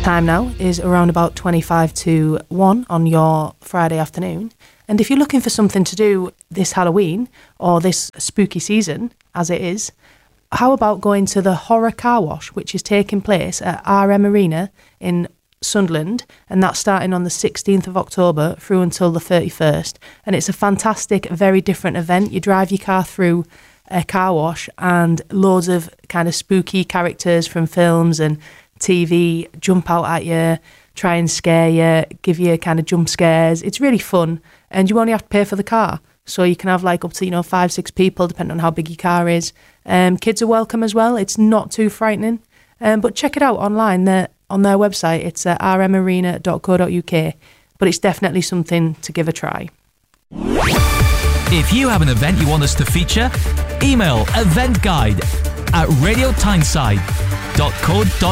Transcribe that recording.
Time now is around about 25 to 1 on your Friday afternoon. And if you're looking for something to do this Halloween or this spooky season, as it is, how about going to the Horror Car Wash, which is taking place at RM Arena in Sunderland, and that's starting on the 16th of October through until the 31st. And it's a fantastic, very different event. You drive your car through a car wash and loads of kind of spooky characters from films and TV jump out at you, try and scare you, give you kind of jump scares. It's really fun, and you only have to pay for the car. So you can have like up to 5-6 people, depending on how big your car is. Kids are welcome as well. It's not too frightening. But check it out online. On their website, it's rmarena.co.uk. But it's definitely something to give a try. If you have an event you want us to feature, email eventguide@radiotyneside.co.uk.